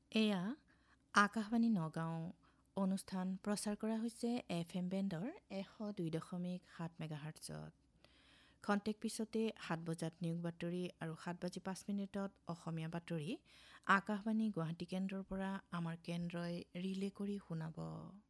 এয়া আকাশবাণী নগাঁও অনুষ্ঠান প্ৰচাৰ কৰা হৈছে FM বেণ্ডৰ 102.7 মেগাহাৰ্টজত। খন্তেক পিছতে 7 বজাত নিয়োগ বাতৰি আৰু 7:05 অসমীয়া বাতৰি আকাশবাণী গুৱাহাটী কেন্দ্ৰৰ পৰা আমাৰ কেন্দ্ৰই ৰিলে কৰি শুনাব।